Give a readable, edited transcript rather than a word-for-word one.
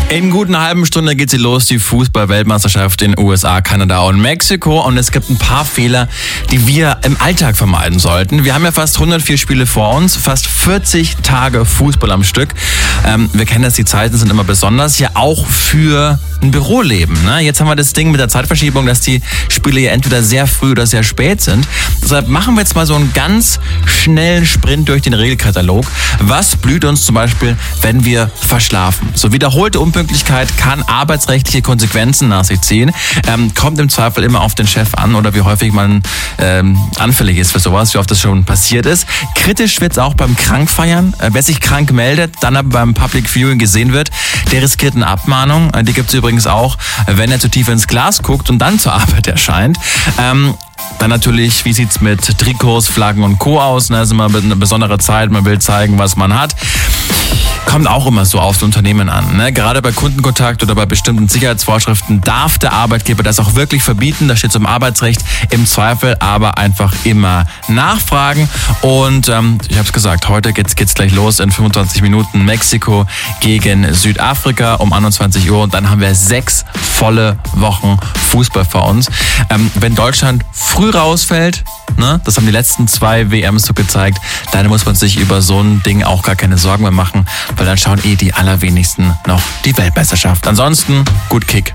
In guten halben Stunde geht sie los, die Fußball-Weltmeisterschaft in USA, Kanada und Mexiko. Und es gibt ein paar Fehler, die wir im Alltag vermeiden sollten. Wir haben ja fast 104 Spiele vor uns, fast 40 Tage Fußball am Stück. Wir kennen das, die Zeiten sind immer besonders, ja auch für ein Büroleben. Ne? Jetzt haben wir das Ding mit der Zeitverschiebung, dass die Spiele ja entweder sehr früh oder sehr spät sind. Deshalb machen wir jetzt mal so einen ganz schnellen Sprint durch den Regelkatalog. Was blüht uns zum Beispiel, wenn wir verschlafen? So wiederholte Unpünktlichkeit kann arbeitsrechtliche Konsequenzen nach sich ziehen. Kommt im Zweifel immer auf den Chef an oder wie häufig man anfällig ist für sowas, wie oft das schon passiert ist. Kritisch wird es auch beim Krankfeiern. Wer sich krank meldet, dann aber beim Public Viewing gesehen wird, der riskiert eine Abmahnung. Die gibt es übrigens auch, wenn er zu tief ins Glas guckt und dann zur Arbeit erscheint. Dann natürlich, wie sieht's mit Trikots, Flaggen und Co. aus? Das ist immer eine besondere Zeit, man will zeigen, was man hat. Kommt auch immer so aufs Unternehmen an. Ne? Gerade bei Kundenkontakt oder bei bestimmten Sicherheitsvorschriften darf der Arbeitgeber das auch wirklich verbieten. Das steht zum Arbeitsrecht. Im Zweifel aber einfach immer nachfragen. Und ich habe es gesagt, heute geht's gleich los in 25 Minuten. Mexiko gegen Südafrika um 21 Uhr. Und dann haben wir 6 volle Wochen Fußball vor uns. Wenn Deutschland früh rausfällt, ne, das haben die letzten 2 WMs so gezeigt, dann muss man sich über so ein Ding auch gar keine Sorgen mehr machen, weil dann schauen die allerwenigsten noch die Weltmeisterschaft. Ansonsten, gut Kick.